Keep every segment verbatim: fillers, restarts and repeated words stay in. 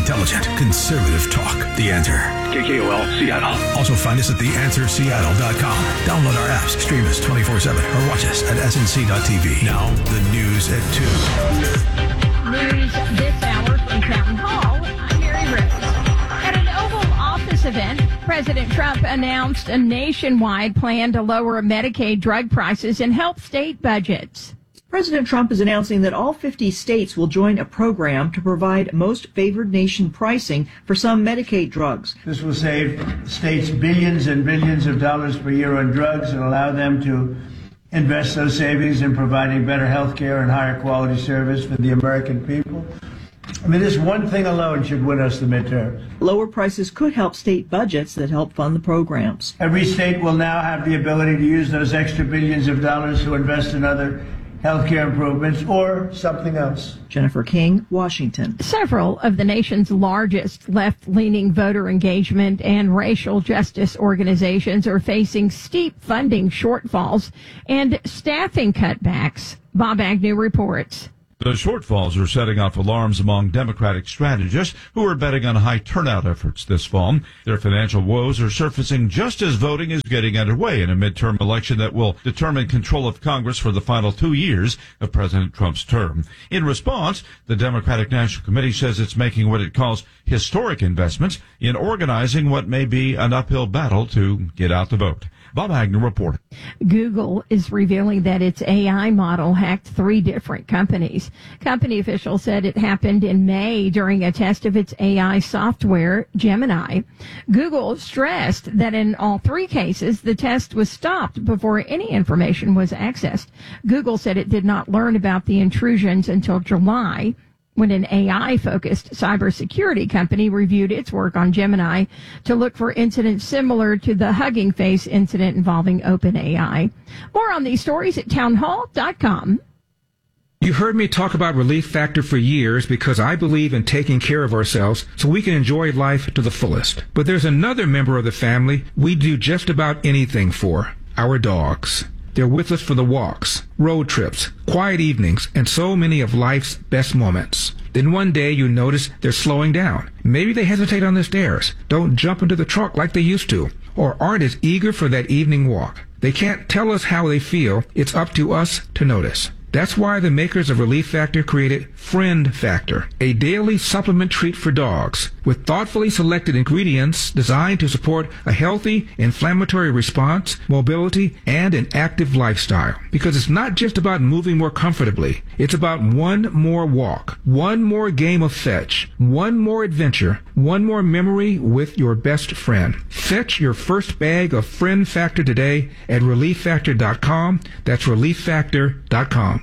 intelligent, conservative talk. The Answer. K K O L, Seattle. Also find us at the answer seattle dot com. Download our apps, stream us twenty-four seven, or watch us at S N C dot T V. Now, the news at two. News this hour from Town Hall. I'm Mary Rose. At an Oval Office event, President Trump announced a nationwide plan to lower Medicaid drug prices and help state budgets. President Trump is announcing that all fifty states will join a program to provide most favored nation pricing for some Medicaid drugs. This will save states billions and billions of dollars per year on drugs and allow them to invest those savings in providing better health care and higher quality service for the American people. I mean, this one thing alone should win us the midterms. Lower prices could help state budgets that help fund the programs. Every state will now have the ability to use those extra billions of dollars to invest in other healthcare improvements or something else. Jennifer King, Washington. Several of the nation's largest left-leaning voter engagement and racial justice organizations are facing steep funding shortfalls and staffing cutbacks. Bob Agnew reports. The shortfalls are setting off alarms among Democratic strategists who are betting on high turnout efforts this fall. Their financial woes are surfacing just as voting is getting underway in a midterm election that will determine control of Congress for the final two years of President Trump's term. In response, the Democratic National Committee says it's making what it calls historic investments in organizing what may be an uphill battle to get out the vote. Bob Agnew reported. Google is revealing that its A I model hacked three different companies. Company officials said it happened in May during a test of its A I software, Gemini. Google stressed that in all three cases, the test was stopped before any information was accessed. Google said it did not learn about the intrusions until July, when an A I-focused cybersecurity company reviewed its work on Gemini to look for incidents similar to the Hugging Face incident involving OpenAI. More on these stories at town hall dot com. You heard me talk about Relief Factor for years because I believe in taking care of ourselves so we can enjoy life to the fullest. But there's another member of the family we do just about anything for, our dogs. They're with us for the walks, road trips, quiet evenings, and so many of life's best moments. Then one day you notice they're slowing down. Maybe they hesitate on the stairs, don't jump into the truck like they used to, or aren't as eager for that evening walk. They can't tell us how they feel. It's up to us to notice. That's why the makers of Relief Factor created Friend Factor, a daily supplement treat for dogs with thoughtfully selected ingredients designed to support a healthy inflammatory response, mobility, and an active lifestyle. Because it's not just about moving more comfortably. It's about one more walk, one more game of fetch, one more adventure, one more memory with your best friend. Fetch your first bag of Friend Factor today at relief factor dot com. That's relief factor dot com.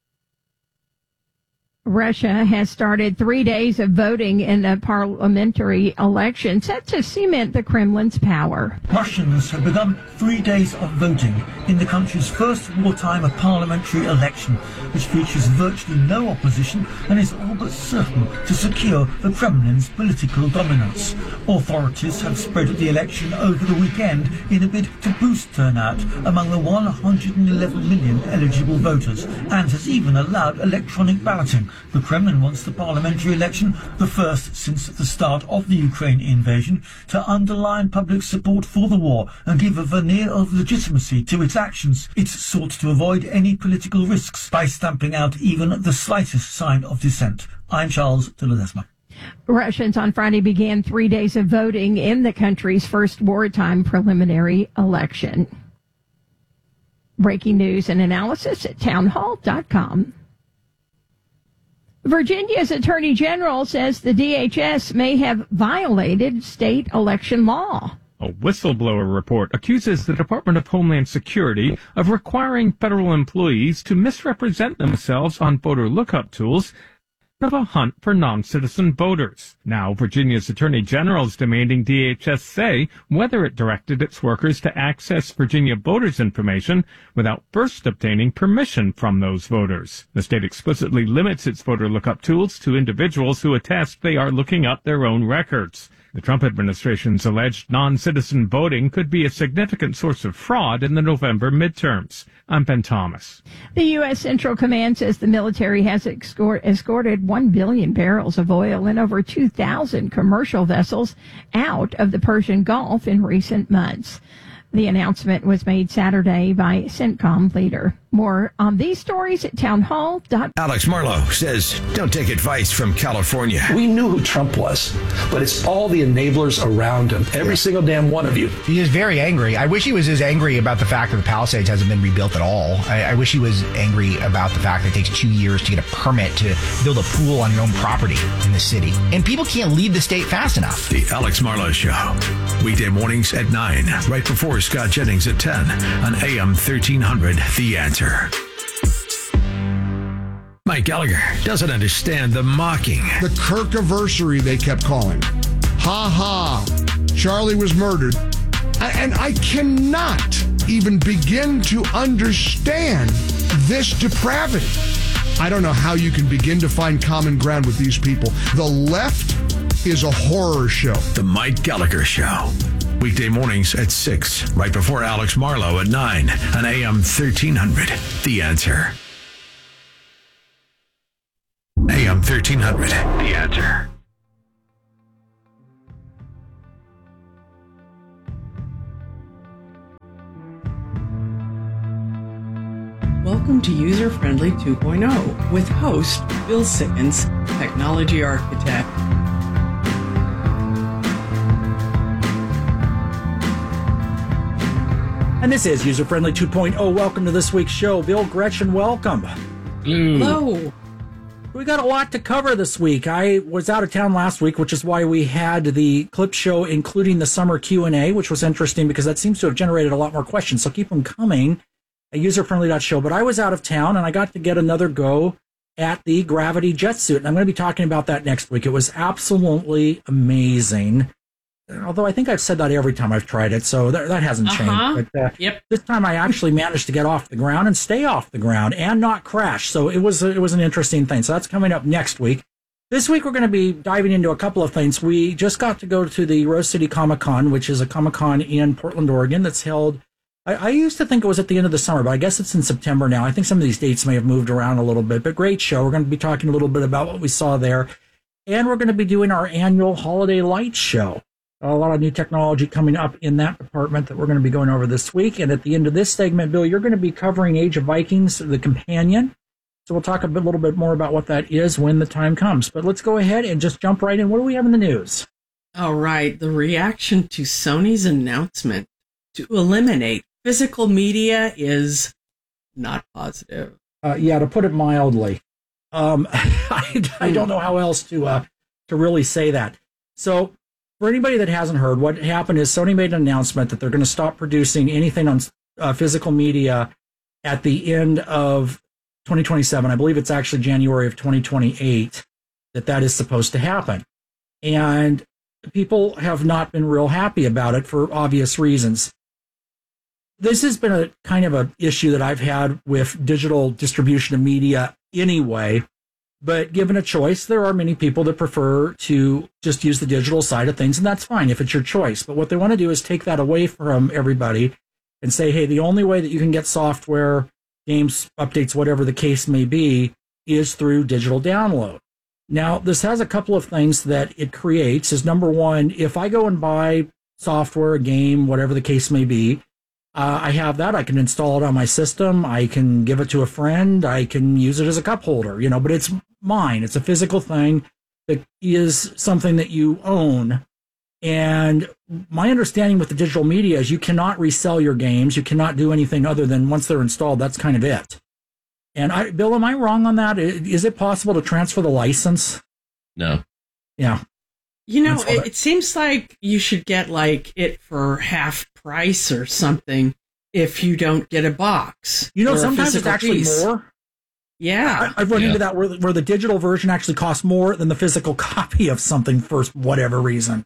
Russia has started three days of voting in a parliamentary election set to cement the Kremlin's power. Russians have begun three days of voting in the country's first wartime parliamentary election, which features virtually no opposition and is all but certain to secure the Kremlin's political dominance. Authorities have spread the election over the weekend in a bid to boost turnout among the one hundred eleven million eligible voters and has even allowed electronic balloting. The Kremlin wants the parliamentary election, the first since the start of the Ukraine invasion, to underline public support for the war and give a veneer of legitimacy to its actions. It's sought to avoid any political risks by stamping out even the slightest sign of dissent. I'm Charles de Ledesma. Russians on Friday began three days of voting in the country's first wartime preliminary election. Breaking news and analysis at town hall dot com. Virginia's Attorney General says the D H S may have violated state election law. A whistleblower report accuses the Department of Homeland Security of requiring federal employees to misrepresent themselves on voter lookup tools of a hunt for non-citizen voters. Now, Virginia's Attorney General is demanding D H S say whether it directed its workers to access Virginia voters' information without first obtaining permission from those voters. The state explicitly limits its voter lookup tools to individuals who attest they are looking up their own records. The Trump administration's alleged non-citizen voting could be a significant source of fraud in the November midterms. I'm Ben Thomas. The U S. Central Command says the military has escort, escorted one billion barrels of oil and over two thousand commercial vessels out of the Persian Gulf in recent months. The announcement was made Saturday by CENTCOM leader. More on these stories at townhall dot com. Alex Marlow says, don't take advice from California. We knew who Trump was, but it's all the enablers around him. Every single damn one of you. He is very angry. I wish he was as angry about the fact that the Palisades hasn't been rebuilt at all. I, I wish he was angry about the fact that it takes two years to get a permit to build a pool on your own property in the city. And people can't leave the state fast enough. The Alex Marlow Show. Weekday mornings at nine, right before Scott Jennings at ten on A M thirteen hundred, The Answer. Mike Gallagher doesn't understand the mocking. The Kirkiversary, they kept calling. Ha ha. Charlie was murdered. And I cannot even begin to understand this depravity. I don't know how you can begin to find common ground with these people. The left is a horror show. The Mike Gallagher Show. Weekday mornings at six, right before Alex Marlow at nine on A M thirteen hundred. The Answer. A M thirteen hundred. The Answer. Welcome to User Friendly two point oh with host Bill Simmons, technology architect. And this is User Friendly two point oh. Welcome to this week's show. Bill, Gretchen, welcome. Hello. We got a lot to cover this week. I was out of town last week, which is why we had the clip show, including the summer Q and A, which was interesting because that seems to have generated a lot more questions. So keep them coming at user friendly dot show. But I was out of town, and I got to get another go at the Gravity jet suit. And I'm going to be talking about that next week. It was absolutely amazing. Although I think I've said that every time I've tried it, so that, that hasn't uh-huh. changed. But uh, yep. This time I actually managed to get off the ground and stay off the ground and not crash. So it was it was an interesting thing. So that's coming up next week. This week we're going to be diving into a couple of things. We just got to go to the Rose City Comic Con, which is a Comic Con in Portland, Oregon. That's held. I, I used to think it was at the end of the summer, but I guess it's in September now. I think some of these dates may have moved around a little bit. But great show. We're going to be talking a little bit about what we saw there, and we're going to be doing our annual Holiday Lights show. A lot of new technology coming up in that department that we're going to be going over this week. And at the end of this segment, Bill, you're going to be covering Age of Vikings, the companion. So we'll talk a bit, little bit more about what that is when the time comes. But let's go ahead and just jump right in. What do we have in the news? All right. The reaction to Sony's announcement to eliminate physical media is not positive. Uh, yeah, to put it mildly. Um, I, I don't know how else to uh, to really say that. So, for anybody that hasn't heard, what happened is Sony made an announcement that they're going to stop producing anything on uh, physical media at the end of twenty twenty-seven. I believe it's actually January of twenty twenty-eight that that is supposed to happen. And people have not been real happy about it for obvious reasons. This has been a kind of an issue that I've had with digital distribution of media anyway. But given a choice, there are many people that prefer to just use the digital side of things, and that's fine if it's your choice. But what they want to do is take that away from everybody and say, hey, the only way that you can get software, games, updates, whatever the case may be, is through digital download. Now, this has a couple of things that it creates. Is number one, if I go and buy software, a game, whatever the case may be, Uh, I have that. I can install it on my system. I can give it to a friend. I can use it as a cup holder, you know, but it's mine. It's a physical thing that is something that you own. And my understanding with the digital media is you cannot resell your games. You cannot do anything other than once they're installed, that's kind of it. And I, Bill, am I wrong on that? Is it possible to transfer the license? No. Yeah. You know, it, it seems like you should get like it for half price or something if you don't get a box. You know, sometimes it's actually piece. more. Yeah. I, I've run yeah. into that where, where the digital version actually costs more than the physical copy of something for whatever reason.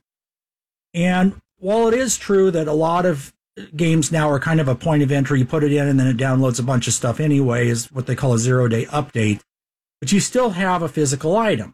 And while it is true that a lot of games now are kind of a point of entry, you put it in and then it downloads a bunch of stuff anyway, is what they call a zero-day update, but you still have a physical item.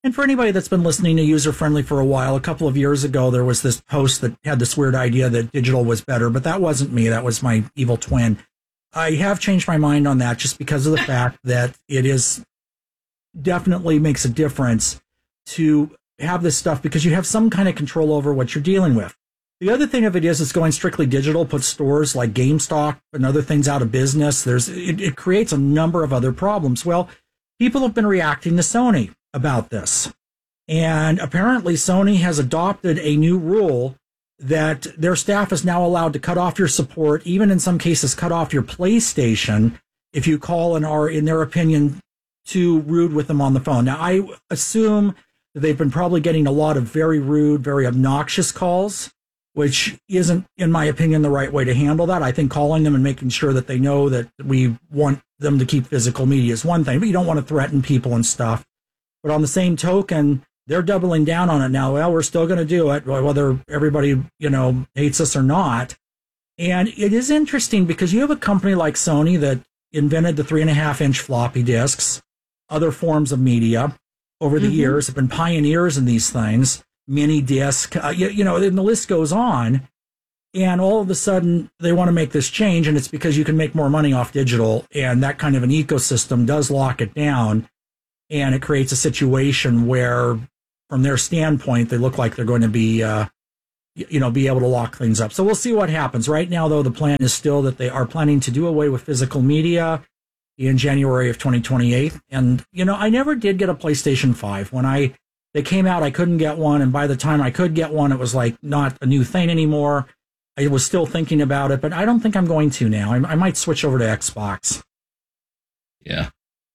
And for anybody that's been listening to User Friendly for a while, a couple of years ago, there was this post that had this weird idea that digital was better, but that wasn't me. That was my evil twin. I have changed my mind on that just because of the fact that it is definitely makes a difference to have this stuff because you have some kind of control over what you're dealing with. The other thing of it is it's going strictly digital, puts stores like GameStop and other things out of business. There's it, it creates a number of other problems. Well, people have been reacting to Sony about this. And apparently Sony has adopted a new rule that their staff is now allowed to cut off your support, even in some cases cut off your PlayStation if you call and are, in their opinion, too rude with them on the phone. Now, I assume that they've been probably getting a lot of very rude, very obnoxious calls, which isn't, in my opinion, the right way to handle that. I think calling them and making sure that they know that we want them to keep physical media is one thing, but you don't want to threaten people and stuff. But on the same token, they're doubling down on it now. Well, we're still going to do it, whether everybody, you know, hates us or not. And it is interesting because you have a company like Sony that invented the three and a half inch floppy disks, other forms of media over the mm-hmm. years, have been pioneers in these things, mini disc, uh, you, you know, and the list goes on. And all of a sudden they want to make this change. And it's because you can make more money off digital. And that kind of an ecosystem does lock it down. And it creates a situation where, from their standpoint, they look like they're going to be, uh, you know, be able to lock things up. So we'll see what happens. Right now, though, the plan is still that they are planning to do away with physical media in January of twenty twenty-eight. And, you know, I never did get a PlayStation five. When I they came out, I couldn't get one. And by the time I could get one, it was like not a new thing anymore. I was still thinking about it, but I don't think I'm going to now. I, I might switch over to Xbox. Yeah.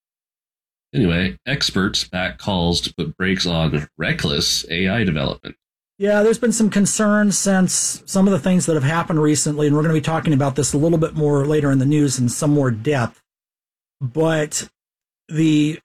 Anyway, experts back calls to put brakes on reckless A I development. Yeah, there's been some concern since some of the things that have happened recently, and we're going to be talking about this a little bit more later in the news in some more depth. But the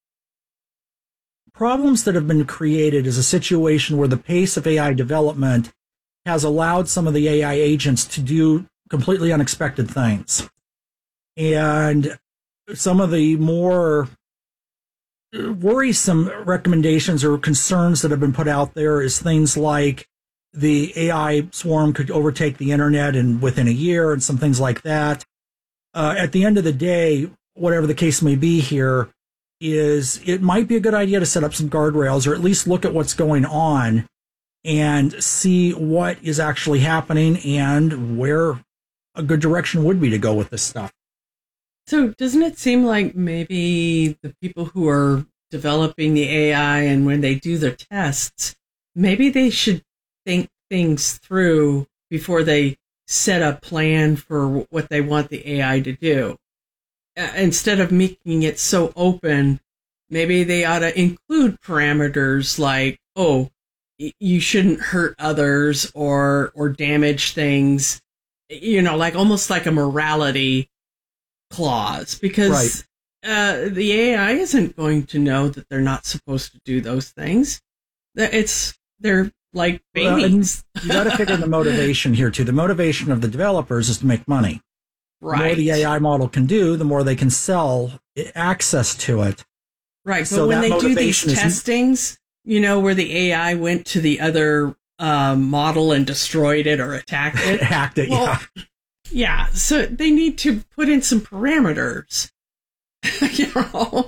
problems that have been created is a situation where the pace of A I development has allowed some of the A I agents to do completely unexpected things. And some of the more worrisome recommendations or concerns that have been put out there is things like the A I swarm could overtake the internet in within a year and some things like that. Uh, at the end of the day, whatever the case may be here, is it might be a good idea to set up some guardrails or at least look at what's going on and see what is actually happening and where a good direction would be to go with this stuff. So doesn't it seem like maybe the people who are developing the A I and when they do their tests, maybe they should think things through before they set a plan for what they want the A I to do? Uh, instead of making it so open, maybe they ought to include parameters like, oh, y- you shouldn't hurt others or or damage things, you know, like almost like a morality clause, because right. uh, the A I isn't going to know that they're not supposed to do those things. It's they're like babies. Well, you got to figure the motivation here too. The motivation of the developers is to make money. Right. The more the A I model can do, the more they can sell access to it. Right. So but when they do these is... testings, you know, where the A I went to the other um, model and destroyed it or attacked it, hacked it, well, yeah. Yeah, so they need to put in some parameters, you know.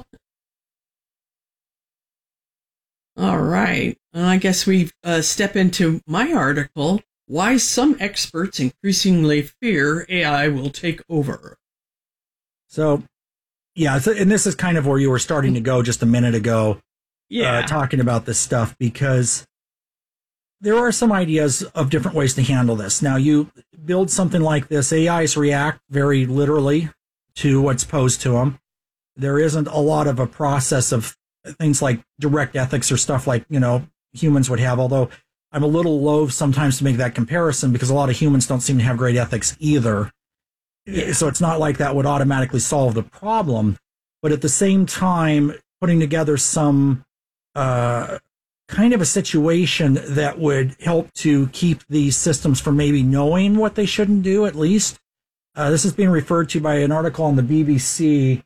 All right, well, I guess we uh, step into my article, Why Some Experts Increasingly Fear A I Will Take Over. So, yeah, so, and this is kind of where you were starting to go just a minute ago, yeah, uh, talking about this stuff, because there are some ideas of different ways to handle this. Now, you build something like this, A Is react very literally to what's posed to them. There isn't a lot of a process of things like direct ethics or stuff like, you know, humans would have, although I'm a little loath sometimes to make that comparison because a lot of humans don't seem to have great ethics either. Yeah. So it's not like that would automatically solve the problem. But at the same time, putting together some uh, kind of a situation that would help to keep these systems from maybe knowing what they shouldn't do, at least. Uh, this is being referred to by an article on the B B C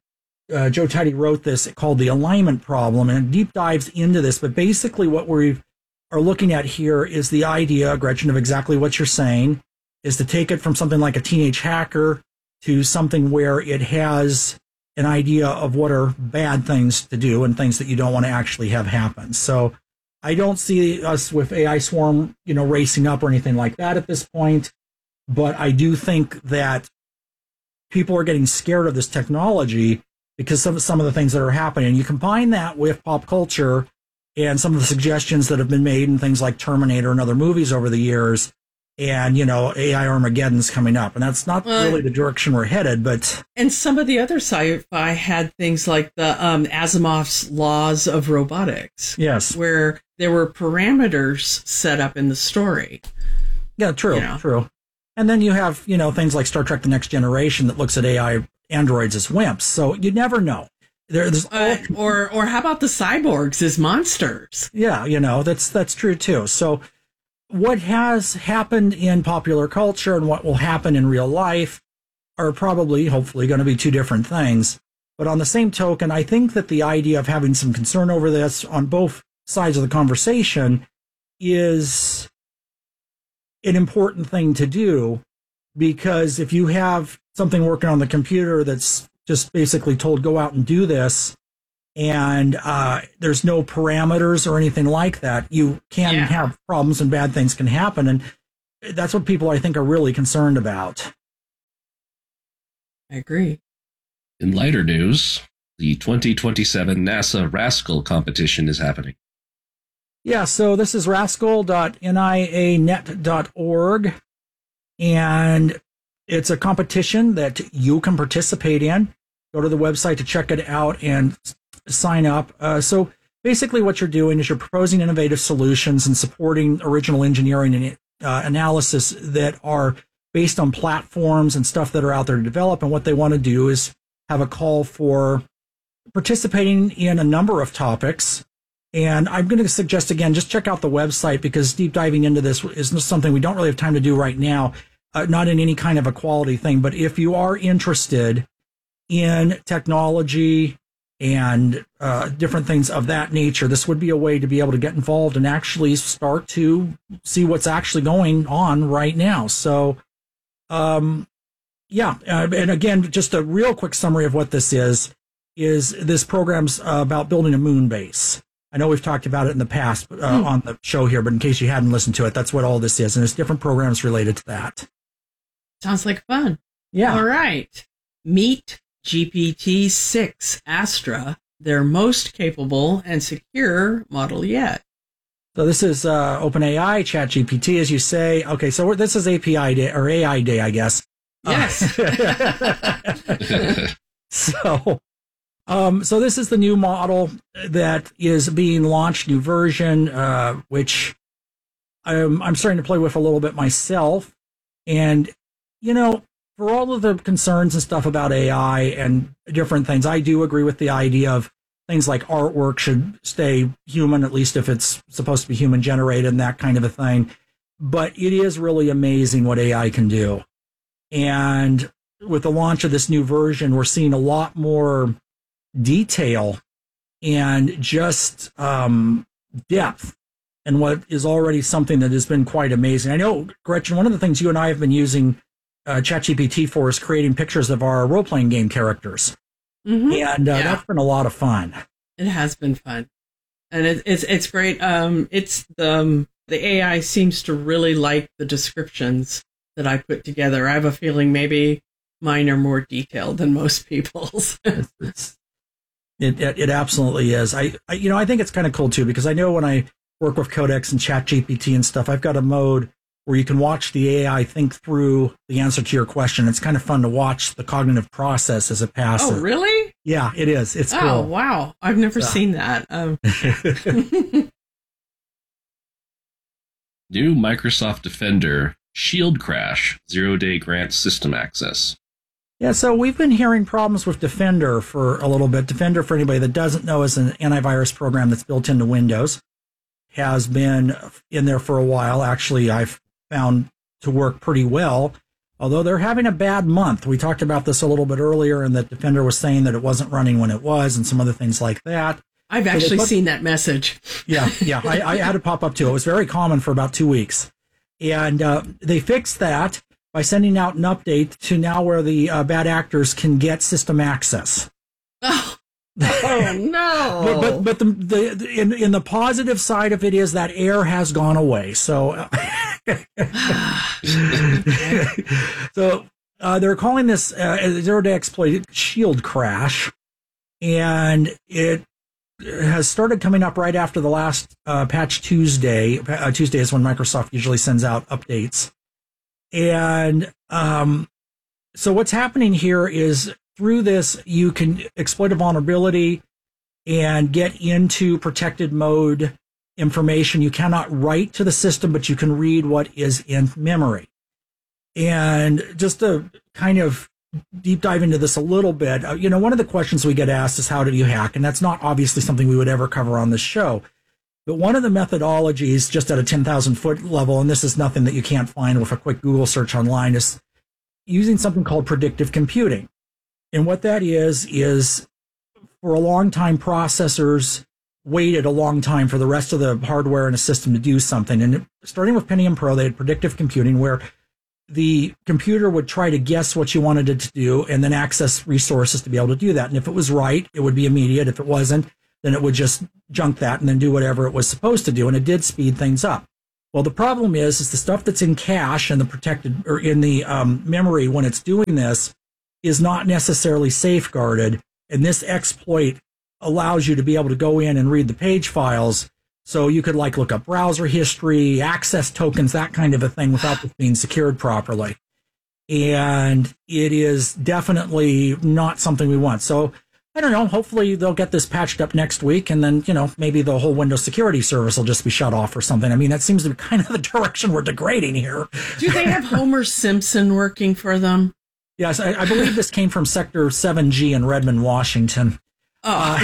uh, Joe Tidy wrote this called The Alignment Problem, and it deep dives into this. But basically what we are looking at here is the idea, Gretchen, of exactly what you're saying, is to take it from something like a teenage hacker to something where it has an idea of what are bad things to do and things that you don't want to actually have happen. So I don't see us with A I Swarm, you know, racing up or anything like that at this point. But I do think that people are getting scared of this technology because of some of the things that are happening. You combine that with pop culture and some of the suggestions that have been made in things like Terminator and other movies over the years. And, you know, A I Armageddon's coming up. And that's not well, really the direction we're headed, but... And some of the other sci-fi had things like the um, Asimov's laws of robotics. Yes. Where there were parameters set up in the story. Yeah, true, you know? true. And then you have, you know, things like Star Trek The Next Generation that looks at A I androids as wimps. So you never know. There, there's uh, or or how about the cyborgs as monsters? Yeah, you know, that's that's true, too. So... what has happened in popular culture and what will happen in real life are probably, hopefully, going to be two different things. But on the same token, I think that the idea of having some concern over this on both sides of the conversation is an important thing to do, because if you have something working on the computer that's just basically told, go out and do this, and uh, there's no parameters or anything like that, you can yeah. have problems and bad things can happen. And that's what people, I think, are really concerned about. I agree. In lighter news, the twenty twenty-seven NASA Rascal competition is happening. Yeah, so this is rascal dot N I A net dot org, and it's a competition that you can participate in. Go to the website to check it out and sign up. Uh, so basically what you're doing is you're proposing innovative solutions and supporting original engineering and uh, analysis that are based on platforms and stuff that are out there to develop. And what they want to do is have a call for participating in a number of topics. And I'm going to suggest, again, just check out the website, because deep diving into this is something we don't really have time to do right now, uh, not in any kind of a quality thing. But if you are interested in technology and uh, different things of that nature, this would be a way to be able to get involved and actually start to see what's actually going on right now. So, um, yeah. Uh, and again, just a real quick summary of what this is, is this program's uh, about building a moon base. I know we've talked about it in the past uh, mm. on the show here, but in case you hadn't listened to it, that's what all this is. And there's different programs related to that. Sounds like fun. Yeah. All right. Meet G P T six Astra, their most capable and secure model yet. So this is uh, OpenAI, ChatGPT, as you say. Okay, so this is A P I day, or A I day, I guess. Yes. Uh, so, um, so this is the new model that is being launched, new version, uh, which I'm, I'm starting to play with a little bit myself. And, you know, for all of the concerns and stuff about A I and different things, I do agree with the idea of things like artwork should stay human, at least if it's supposed to be human generated and that kind of a thing. But it is really amazing what A I can do. And with the launch of this new version, we're seeing a lot more detail and just um, depth in what is already something that has been quite amazing. I know, Gretchen, one of the things you and I have been using Uh, ChatGPT for is creating pictures of our role-playing game characters. Mm-hmm. And uh, yeah. that's been a lot of fun. It has been fun. And it, it's it's great. Um, it's the, um, the A I seems to really like the descriptions that I put together. I have a feeling maybe mine are more detailed than most people's. it's, it's, it, it it absolutely is. I, I you know I think it's kind of cool too, because I know when I work with Codex and ChatGPT and stuff, I've got a mode where you can watch the A I think through the answer to your question. It's kind of fun to watch the cognitive process as it passes. Oh, really? Yeah, it is. It's oh, cool. Oh, wow. I've never so. seen that. Um. New Microsoft Defender, Shield Crash, zero-day grant system access. Yeah, so we've been hearing problems with Defender for a little bit. Defender, for anybody that doesn't know, is an antivirus program that's built into Windows. Has been in there for a while. Actually, I've found to work pretty well. although they're having a bad month. We talked about this a little bit earlier, and that Defender was saying that it wasn't running when it was, and some other things like that. I've So they actually put- seen that message. Yeah, yeah, I, I had it pop up too. It was very common for about two weeks. And uh, they fixed that by sending out an update to now where the uh, bad actors can get system access. Oh, oh no! But but, but the, the, the in in the positive side of it is that error has gone away. So so uh, they're calling this uh, a zero day exploit shield crash, and it has started coming up right after the last uh, patch Tuesday. Uh, Tuesday is when Microsoft usually sends out updates. And um, so what's happening here is through this, you can exploit a vulnerability and get into protected mode information. You cannot write to the system, but you can read what is in memory. And just to kind of deep dive into this a little bit, uh, you know, one of the questions we get asked is how do you hack? And that's not obviously something we would ever cover on this show. But one of the methodologies, just at a ten thousand foot level, and this is nothing that you can't find with a quick Google search online, is using something called predictive computing. And what that is, is for a long time, processors waited a long time for the rest of the hardware in a system to do something. And starting with Pentium Pro, they had predictive computing where the computer would try to guess what you wanted it to do and then access resources to be able to do that. And if it was right, it would be immediate. If it wasn't, then it would just junk that and then do whatever it was supposed to do. And it did speed things up. Well, the problem is, is the stuff that's in cache and the protected or in the um, memory when it's doing this is not necessarily safeguarded. And this exploit allows you to be able to go in and read the page files. So you could like look up browser history, access tokens, that kind of a thing without this being secured properly. And it is definitely not something we want. So I don't know, hopefully they'll get this patched up next week and then, you know, maybe the whole Windows security service will just be shut off or something. I mean, that seems to be kind of the direction we're degrading here. Do they have Homer Simpson working for them? Yes, I, I believe this came from Sector seven G in Redmond, Washington. Oh.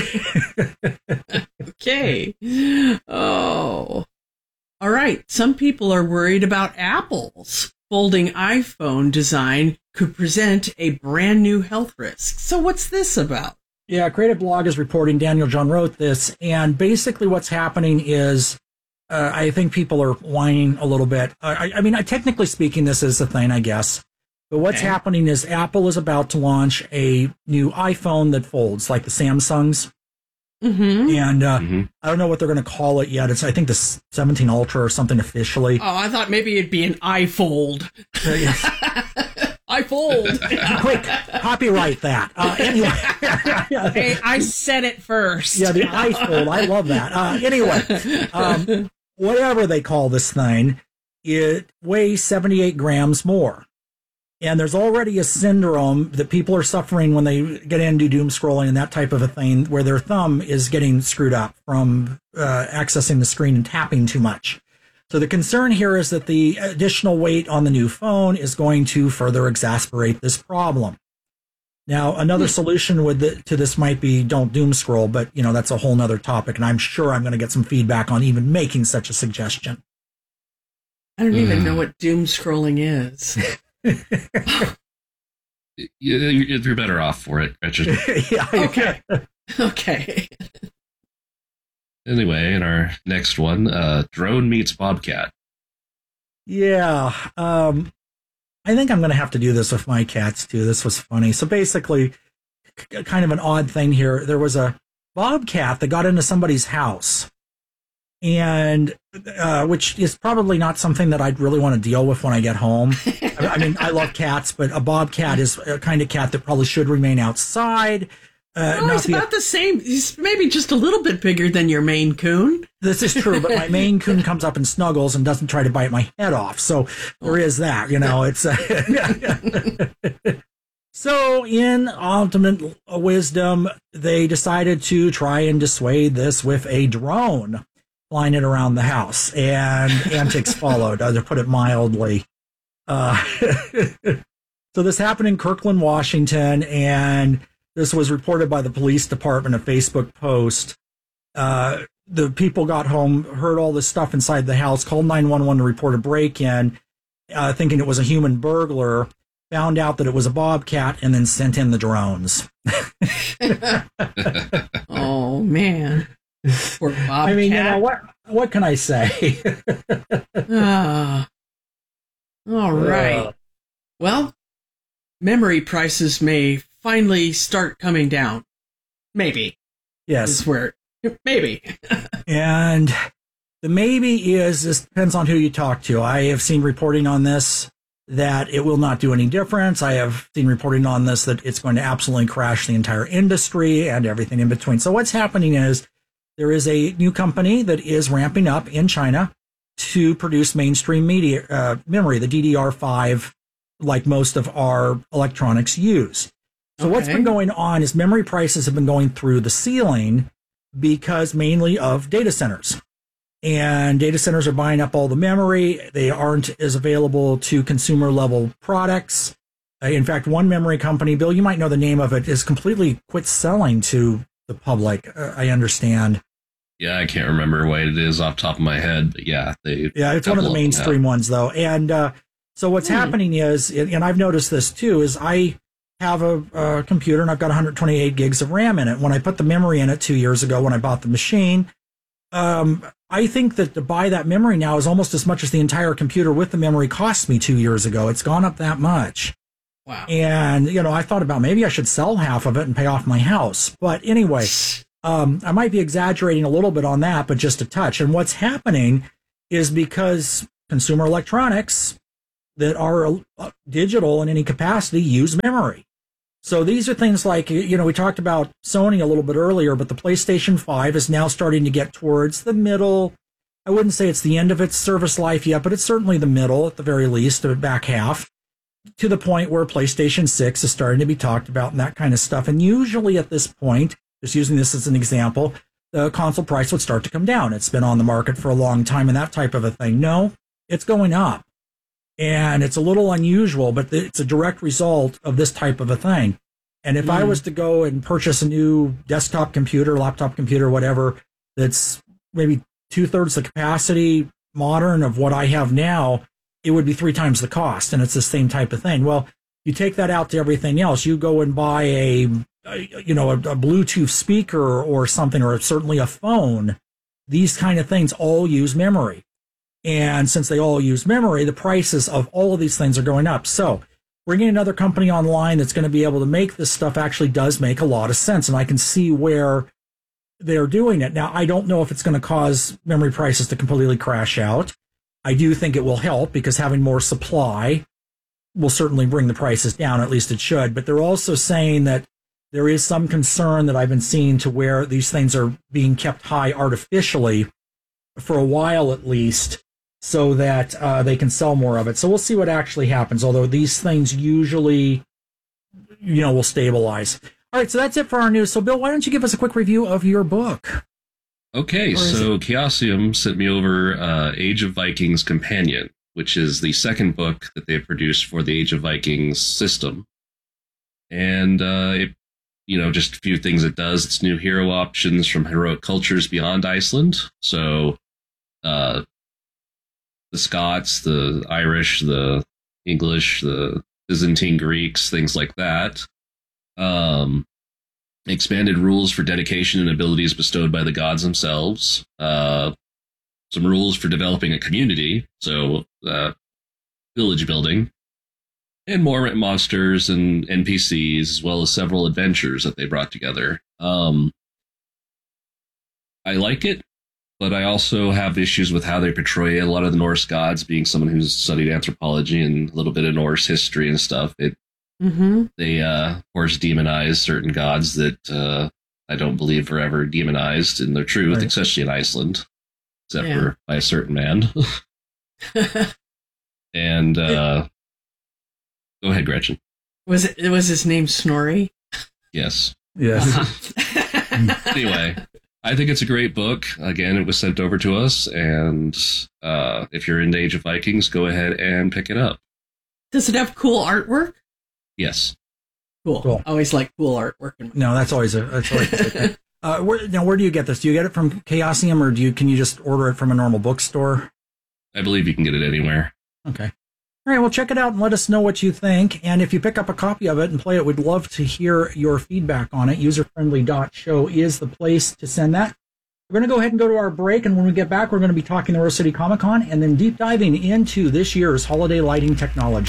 Okay. Oh. All right. Some people are worried about Apple's folding iPhone design could present a brand new health risk. So what's this about? Yeah, Creative Blog is reporting, Daniel John wrote this, and basically what's happening is uh, I think people are whining a little bit. Uh, I, I mean, I, technically speaking, this is the thing, I guess. But what's Okay. happening is Apple is about to launch a new iPhone that folds, like the Samsungs. Mm-hmm. And uh, I don't know what they're going to call it yet. It's, I think, the seventeen Ultra or something officially. Oh, I thought maybe it'd be an iFold. iFold. Quick, copyright that. Uh, anyway. Hey, I said it first. Yeah, the iPhone. I love that. Uh, anyway, um, whatever they call this thing, it weighs seventy-eight grams more. And there's already a syndrome that people are suffering when they get into doom scrolling and that type of a thing, where their thumb is getting screwed up from uh, accessing the screen and tapping too much. So the concern here is that the additional weight on the new phone is going to further exacerbate this problem. Now, another solution with the, to this might be don't doom scroll, but you know that's a whole nother topic, and I'm sure I'm going to get some feedback on even making such a suggestion. I don't even know what doom scrolling is. You're better off for it, Gretchen. Yeah, okay. Okay. Anyway, in our next one, uh, drone meets bobcat. Yeah, um, I think I'm going to have to do this with my cats too. This was funny. So basically, c- kind of an odd thing here. There was a bobcat that got into somebody's house, and uh, which is probably not something that I'd really want to deal with when I get home. I, I mean, I love cats, but a bobcat is a kind of cat that probably should remain outside. Uh, Oh, not he's be a- about the same. He's maybe just a little bit bigger than your Maine Coon. This is true, but my Maine Coon comes up and snuggles and doesn't try to bite my head off. So there is that, you know, it's, uh, so in ultimate wisdom, they decided to try and dissuade this with a drone, flying it around the house, and antics followed, uh, to put it mildly. Uh, so this happened in Kirkland, Washington, and this was reported by the police department, a Facebook post. Uh, the people got home, heard all this stuff inside the house, called nine one one to report a break-in, uh, thinking it was a human burglar. found out that it was a bobcat, and then sent in the drones. Oh, man. Poor bobcat. I mean, you know, what, what can I say? uh, all right. Uh, well, memory prices may finally start coming down. Maybe. Yes. Is where, maybe. And the maybe is, this depends on who you talk to. I have seen reporting on this that it will not do any difference. I have seen reporting on this that it's going to absolutely crash the entire industry and everything in between. So what's happening is there is a new company that is ramping up in China to produce mainstream media uh, memory, the D D R five, like most of our electronics use. So okay. What's been going on is memory prices have been going through the ceiling because mainly of data centers. And data centers are buying up all the memory. They aren't as available to consumer level products. Uh, in fact, one memory company, Bill, you might know the name of it, is completely quit selling to the public. Uh, I understand. Yeah, I can't remember what it is off the top of my head, but yeah, they. Yeah, it's one of the mainstream ones though. And uh, so what's hmm. happening is, and I've noticed this too, is I have a, a computer and I've got one hundred twenty-eight gigs of RAM in it. When I put the memory in it two years ago, when I bought the machine, um, I think that to buy that memory now is almost as much as the entire computer with the memory cost me two years ago. It's gone up that much. Wow. And, you know, I thought about maybe I should sell half of it and pay off my house. But anyway, um, I might be exaggerating a little bit on that, but just a touch. And what's happening is because consumer electronics that are uh, digital in any capacity use memory. So these are things like, you know, we talked about Sony a little bit earlier, but the PlayStation five is now starting to get towards the middle. I wouldn't say it's the end of its service life yet, but it's certainly the middle, at the very least, the back half, to the point where PlayStation six is starting to be talked about and that kind of stuff. And usually at this point, just using this as an example, the console price would start to come down. It's been on the market for a long time and that type of a thing. No, it's going up. And it's a little unusual, but it's a direct result of this type of a thing. And if mm. I was to go and purchase a new desktop computer, laptop computer, whatever, that's maybe two-thirds the capacity modern of what I have now, it would be three times the cost. And it's the same type of thing. Well, you take that out to everything else. You go and buy a, a you know, a, a Bluetooth speaker or something, or certainly a phone. These kind of things all use memory. And since they all use memory, the prices of all of these things are going up. So bringing another company online that's going to be able to make this stuff actually does make a lot of sense. And I can see where they're doing it. Now, I don't know if it's going to cause memory prices to completely crash out. I do think it will help because having more supply will certainly bring the prices down. At least it should. But they're also saying that there is some concern that I've been seeing to where these things are being kept high artificially for a while at least, so that uh, they can sell more of it. So we'll see what actually happens, although these things usually, you know, will stabilize. All right, so that's it for our news. So, Bill, why don't you give us a quick review of your book? Okay, so Chaosium sent me over uh, Age of Vikings Companion, which is the second book that they produced for the Age of Vikings system. And, uh, it, you know, just a few things it does. It's new hero options from heroic cultures beyond Iceland. So, uh, the Scots, the Irish, the English, the Byzantine Greeks, things like that. Um, expanded rules for dedication and abilities bestowed by the gods themselves. Uh, some rules for developing a community, so uh, village building. And more monsters and N P Cs, as well as several adventures that they brought together. Um, I like it. But I also have issues with how they portray a lot of the Norse gods, being someone who's studied anthropology and a little bit of Norse history and stuff. It, mm-hmm. They, uh, of course, demonize certain gods that uh, I don't believe are ever demonized in their truth, right. Especially in Iceland, except yeah. for by a certain man. and uh, go ahead, Gretchen. Was it? Was his name Snorri? Yes. Yes. Anyway. I think it's a great book. Again, it was sent over to us, and uh, if you're into Age of Vikings, go ahead and pick it up. Does it have cool artwork? Yes. Cool. cool. I always like cool artwork. In my no, that's always a. That's always a uh, where, now, where do you get this? Do you get it from Chaosium, or do you can you just order it from a normal bookstore? I believe you can get it anywhere. Okay. All right, well, check it out and let us know what you think. And if you pick up a copy of it and play it, we'd love to hear your feedback on it. userfriendly dot show is the place to send that. We're going to go ahead and go to our break, and when we get back, we're going to be talking the Rose City Comic Con and then deep diving into this year's holiday lighting technology.